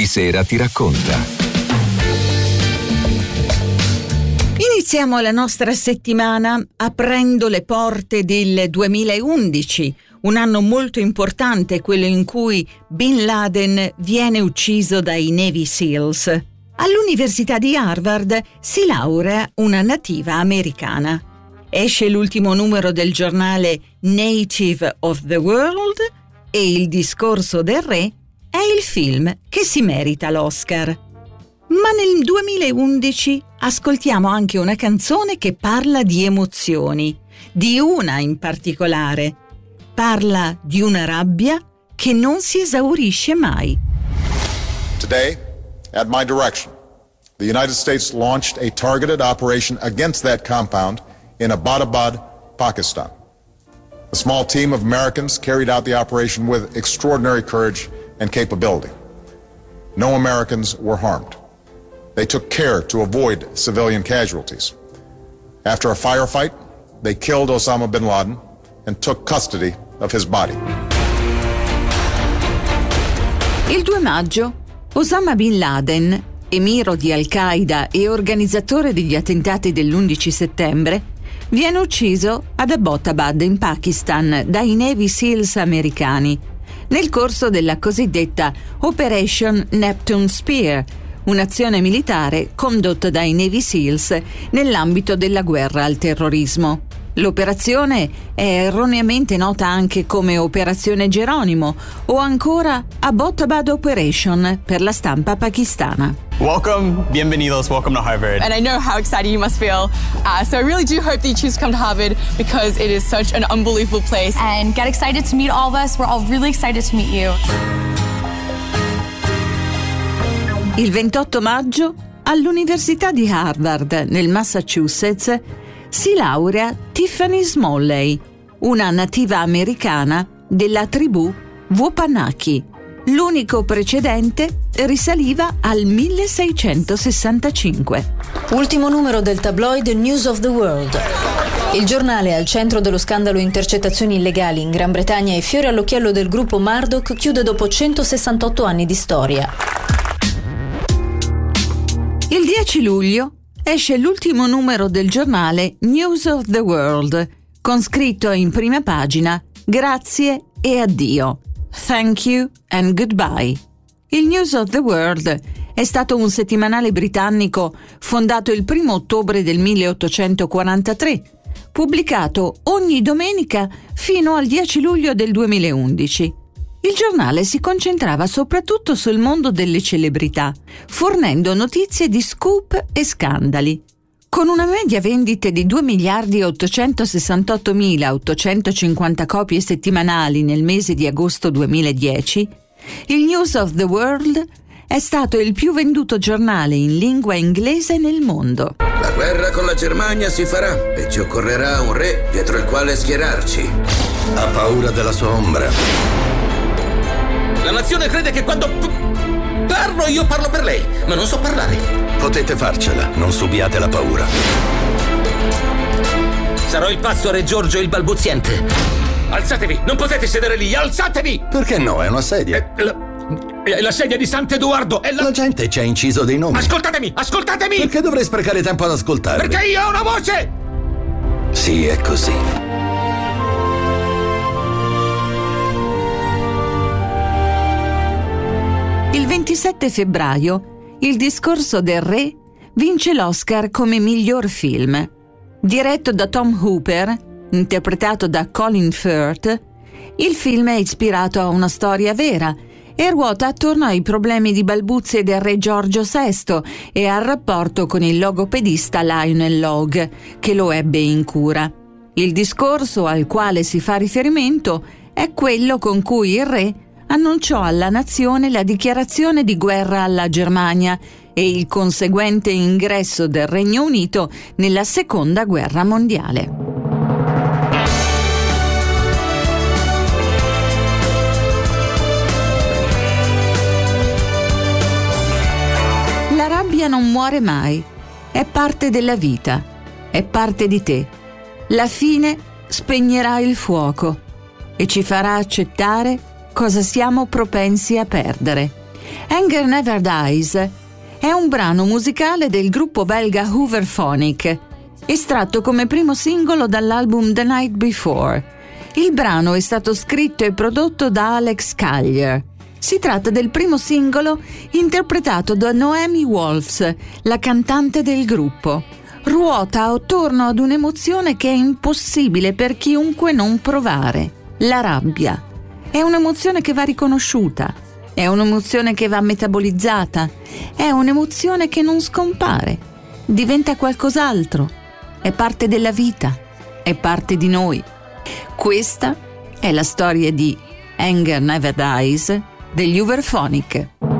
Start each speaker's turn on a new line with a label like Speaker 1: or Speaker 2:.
Speaker 1: Lunedì sera ti racconta.
Speaker 2: Iniziamo la nostra settimana aprendo le porte del 2011, un anno molto importante, quello in cui Bin Laden viene ucciso dai Navy Seals. All'Università di Harvard si laurea una nativa americana. Esce l'ultimo numero del giornale Native of the World e Il discorso del re è il film che si merita l'Oscar. Ma nel 2011 ascoltiamo anche una canzone che parla di emozioni, di una in particolare. Parla di una rabbia che non si esaurisce mai.
Speaker 3: Today, at my direction, the United States launched a targeted operation against that compound in Abbottabad, Pakistan. A small team of Americans carried out the operation with extraordinary courage and capability. No Americans were harmed. They took care to avoid civilian casualties. After a firefight, they killed Osama bin Laden and took custody of his body.
Speaker 2: Il 2 maggio, Osama bin Laden, emiro di Al-Qaeda e organizzatore degli attentati dell'11 settembre, viene ucciso ad Abbottabad in Pakistan dai Navy Seals americani nel corso della cosiddetta Operation Neptune Spear, un'azione militare condotta dai Navy Seals nell'ambito della guerra al terrorismo. L'operazione è erroneamente nota anche come Operazione Geronimo o ancora Abbottabad Operation per la stampa pakistana.
Speaker 4: Welcome, bienvenidos, welcome to Harvard.
Speaker 5: And I know how excited you must feel. So I really do hope that you choose to come to Harvard because it is such an unbelievable place.
Speaker 6: And get excited to meet all of us. We're all really excited to meet you.
Speaker 2: Il 28 maggio, all'Università di Harvard, nel Massachusetts, si laurea Tiffany Smalley, una nativa americana della tribù Wapanaki. L'unico precedente risaliva al 1665.
Speaker 7: Ultimo numero del tabloid News of the World. Il giornale al centro dello scandalo intercettazioni illegali in Gran Bretagna e fiore all'occhiello del gruppo Murdoch chiude dopo 168 anni di storia.
Speaker 2: Il 10 luglio esce l'ultimo numero del giornale News of the World, con scritto in prima pagina «Grazie e addio. Thank you and goodbye». Il News of the World è stato un settimanale britannico fondato il 1 ottobre del 1843, pubblicato ogni domenica fino al 10 luglio del 2011. Il giornale si concentrava soprattutto sul mondo delle celebrità, fornendo notizie di scoop e scandali. Con una media vendita di 2.868.850 copie settimanali nel mese di agosto 2010, il News of the World è stato il più venduto giornale in lingua inglese nel mondo.
Speaker 8: La guerra con la Germania si farà e ci occorrerà un re dietro il quale schierarci. Ha paura della sua ombra. La nazione crede che quando parlo io parlo per lei, ma non so parlare. Potete farcela, non subiate la paura. Sarò il pazzo re Giorgio il balbuziente. Alzatevi, non potete sedere lì, alzatevi! Perché no, è una sedia. È la sedia di Sant'Edoardo, è la gente ci ha inciso dei nomi. Ascoltatemi, ascoltatemi! Perché dovrei sprecare tempo ad ascoltarvi? Perché io ho una voce! Sì, è così.
Speaker 2: Il 27 febbraio, Il discorso del re vince l'Oscar come miglior film. Diretto da Tom Hooper, interpretato da Colin Firth, il film è ispirato a una storia vera e ruota attorno ai problemi di balbuzie del re Giorgio VI e al rapporto con il logopedista Lionel Logue, che lo ebbe in cura. Il discorso al quale si fa riferimento è quello con cui il re annunciò alla nazione la dichiarazione di guerra alla Germania e il conseguente ingresso del Regno Unito nella Seconda Guerra Mondiale. La rabbia non muore mai, è parte della vita, è parte di te. La fine spegnerà il fuoco e ci farà accettare cosa siamo propensi a perdere. Anger Never Dies è un brano musicale del gruppo belga Hooverphonic, estratto come primo singolo dall'album The Night Before. Il brano è stato scritto e prodotto da Alex Callier. Si tratta del primo singolo interpretato da Noemi Wolfs, la cantante del gruppo. Ruota attorno ad un'emozione che è impossibile per chiunque non provare: la rabbia. È un'emozione che va riconosciuta, è un'emozione che va metabolizzata, è un'emozione che non scompare, diventa qualcos'altro, è parte della vita, è parte di noi. Questa è la storia di Anger Never Dies degli Hooverphonic.